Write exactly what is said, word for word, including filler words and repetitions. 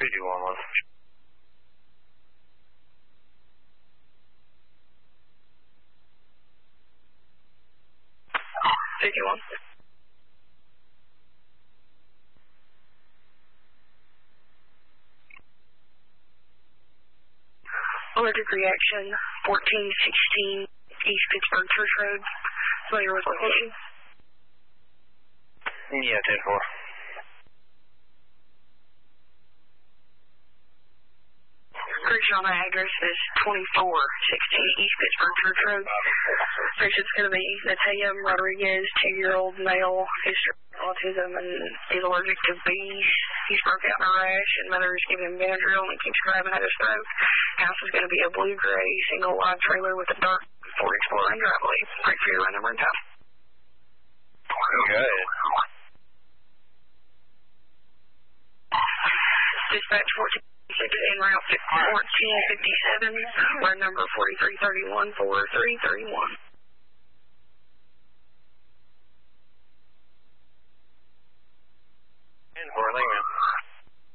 fifty-one one. fifty-one. Allergic reaction, fourteen sixteen East Pittsburgh Church Road. Familiar with location? Yeah, ten four. Correction on the address is twenty-four sixteen East Pittsburgh Church Road. Patient's going to be Natalia Rodriguez, two-year-old male, history of autism, and is allergic to bees. He's broke out in a rash, and mother is giving him Benadryl and keeps grabbing at his throat. House is going to be a blue-gray single-wide trailer with a dark Ford Explorer and driveway. Break for your run number and time. Okay. Dispatch fourteen six en route fourteen fifty-seven, run number forty-three thirty-one, four three three one.